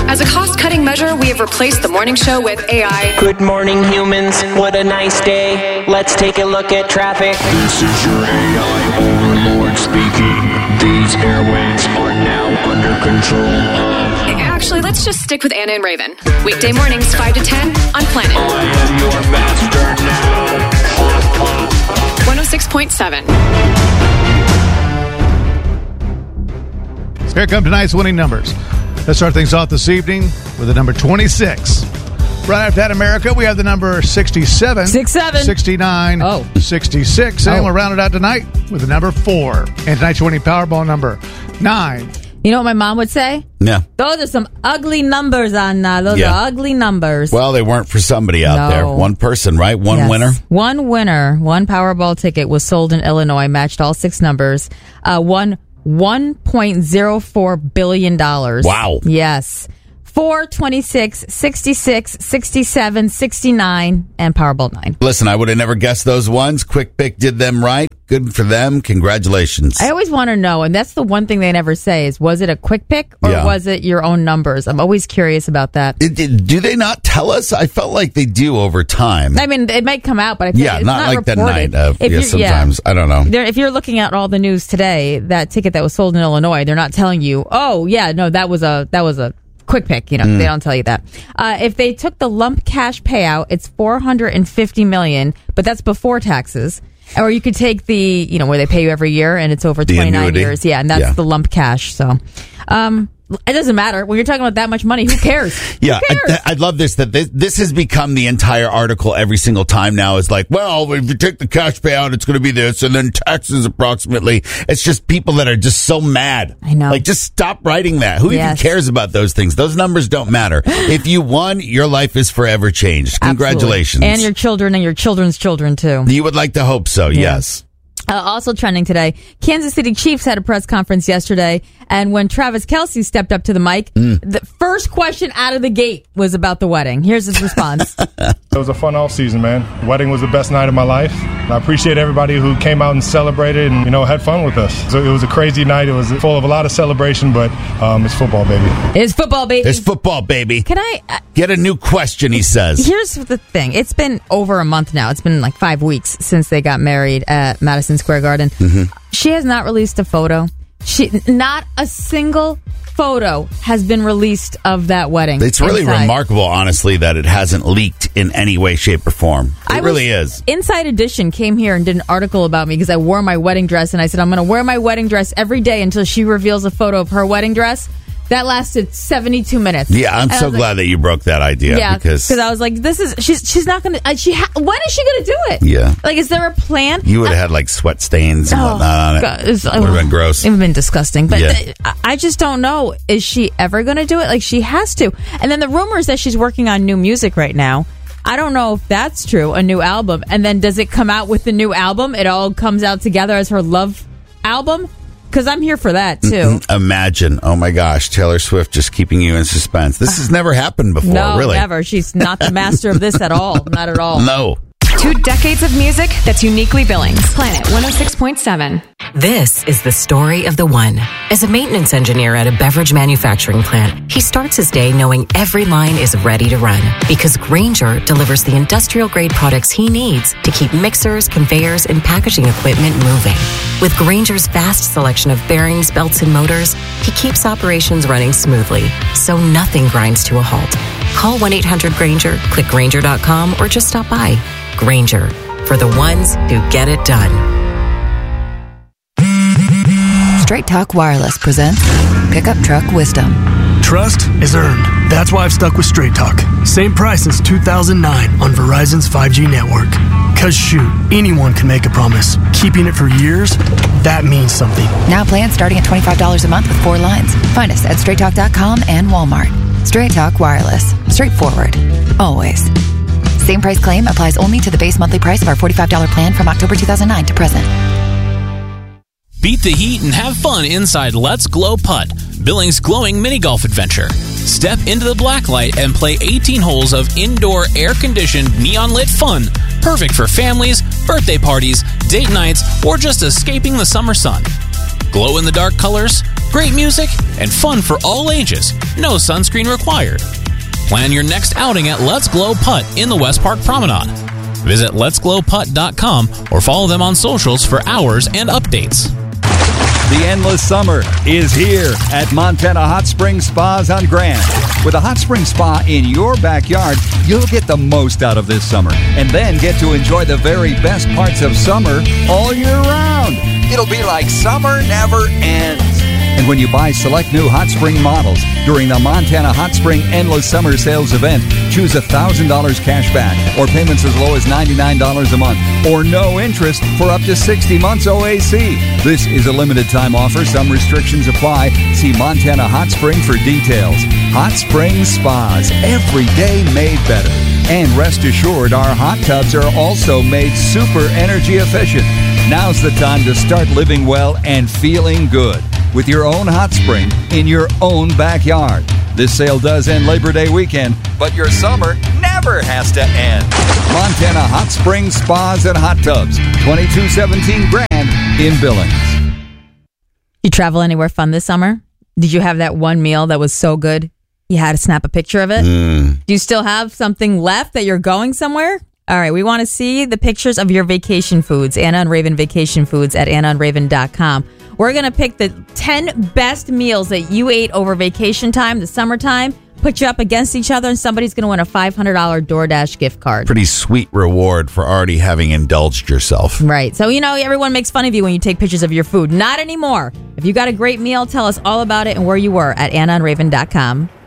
As a cost-cutting measure, we have replaced the morning show with AI. Good morning, humans. What a nice day. Let's take a look at traffic. This is your AI overlord speaking. These airwaves are now under control. Actually, let's just stick with Anna and Raven. Weekday mornings, 5 to 10 on Planet. I am your master now. 106.7. Here come tonight's winning numbers. Let's start things off this evening with the number 26. Right after that, America, we have the number 67. 67. 69. 66. And we'll round it out tonight with the number 4. And tonight's winning Powerball number 9. You know what my mom would say? Yeah. Those are some ugly numbers, Anna. Those are ugly numbers. Well, they weren't for somebody out there. One person, right? One winner? One winner. One Powerball ticket was sold in Illinois, matched all 6 numbers. Won $1.04 billion. Wow. Yes. 4, 26, 66, 67, 69, and Powerball 9. Listen, I would have never guessed those ones. Quick Pick did them right. Good for them. Congratulations. I always want to know, and that's the one thing they never say, is was it a Quick Pick or was it your own numbers? I'm always curious about that. Do they not tell us? I felt like they do over time. I mean, it might come out, but I feel it's not like reported. the night of, sometimes. I don't know. If you're looking at all the news today, that ticket that was sold in Illinois, they're not telling you, that was a Quick Pick, they don't tell you that. If they took the lump cash payout, it's $450 million, but that's before taxes. Or you could take the, where they pay you every year and it's over 29 years. Yeah, and that's the lump cash. So, it doesn't matter. When you're talking about that much money, who cares? Yeah, who cares? I love this, that this has become the entire article every single time now. Is like, well, if you take the cash payout, it's going to be this, and then taxes approximately. It's just people that are just so mad. I know. Like, just stop writing that. Who even cares about those things? Those numbers don't matter. If you won, your life is forever changed. Congratulations. Absolutely. And your children and your children's children, too. You would like to hope so, yes. Also trending today, Kansas City Chiefs had a press conference yesterday, and when Travis Kelce stepped up to the mic, the first question out of the gate was about the wedding. Here's his response. It was a fun off season, man. Wedding was the best night of my life. I appreciate everybody who came out and celebrated and, had fun with us. So it was a crazy night. It was full of a lot of celebration, but it's football, baby. It's football, baby. It's football, baby. Can I get a new question, he says. Here's the thing. It's been over a month now. It's been like 5 weeks since they got married at Madison Square Garden. She has not released a photo. Not a single photo has been released of that wedding. It's really remarkable, honestly, that it hasn't leaked in any way, shape, or form. It really is. Inside Edition came here and did an article about me because I wore my wedding dress, and I said I'm going to wear my wedding dress every day until she reveals a photo of her wedding dress. That lasted 72 minutes. Yeah, I'm so glad that you broke that idea. Yeah, because I was like, she's not going to, when is she going to do it? Yeah. Like, is there a plan? You would have had, like, sweat stains and whatnot on it. God, it would have been gross. It would have been disgusting. But I just don't know. Is she ever going to do it? Like, she has to. And then the rumor is that she's working on new music right now. I don't know if that's true, a new album. And then does it come out with the new album? It all comes out together as her love album? Because I'm here for that, too. Imagine. Oh, my gosh. Taylor Swift just keeping you in suspense. This has never happened before, really. No, never. She's not the master of this at all. Not at all. No. 2 decades of music that's uniquely Billings. Planet 106.7. This is the story of the one. As a maintenance engineer at a beverage manufacturing plant, he starts his day knowing every line is ready to run because Grainger delivers the industrial-grade products he needs to keep mixers, conveyors, and packaging equipment moving. With Grainger's vast selection of bearings, belts, and motors, he keeps operations running smoothly, so nothing grinds to a halt. Call 1-800-GRAINGER, click Grainger.com, or just stop by. Grainger, for the ones who get it done. Straight Talk Wireless presents Pickup Truck Wisdom. Trust is earned. That's why I've stuck with Straight Talk. Same price since 2009 on Verizon's 5G network. Cause shoot, anyone can make a promise. Keeping it for years, that means something. Now plans starting at $25 a month with 4 lines. Find us at StraightTalk.com and Walmart. Straight Talk Wireless. Straightforward. Always. Same price claim applies only to the base monthly price of our $45 plan from October 2009 to present. Beat the heat and have fun inside Let's Glow Putt, Billings' glowing mini-golf adventure. Step into the blacklight and play 18 holes of indoor air-conditioned neon-lit fun, perfect for families, birthday parties, date nights, or just escaping the summer sun. Glow-in-the-dark colors, Great music and fun for all ages. No sunscreen required. Plan your next outing at Let's Glow Putt in the West Park Promenade. Visit letsglowputt.com or follow them on socials for hours and updates. The endless summer is here at Montana Hot Springs Spas on Grand. With a hot spring spa in your backyard, you'll get the most out of this summer and then get to enjoy the very best parts of summer all year round. It'll be like summer never ends. And when you buy select new hot spring models during the Montana Hot Spring Endless Summer Sales event, choose $1,000 cash back or payments as low as $99 a month or no interest for up to 60 months OAC. This is a limited time offer. Some restrictions apply. See Montana Hot Spring for details. Hot Spring Spas, every day made better. And rest assured, our hot tubs are also made super energy efficient. Now's the time to start living well and feeling good with your own hot spring in your own backyard. This sale does end Labor Day weekend, but your summer never has to end. Montana Hot Springs Spas and Hot Tubs, 2217 Grand in Billings. You travel anywhere fun this summer? Did you have that one meal that was so good you had to snap a picture of it? Do you still have something left that you're going somewhere? All right, we want to see the pictures of your vacation foods. Anna and Raven Vacation Foods at AnnaandRaven.com. We're going to pick the 10 best meals that you ate over vacation time, the summertime, put you up against each other, and somebody's going to win a $500 DoorDash gift card. Pretty sweet reward for already having indulged yourself. Right. So, everyone makes fun of you when you take pictures of your food. Not anymore. If you got a great meal, tell us all about it and where you were at AnnaandRaven.com.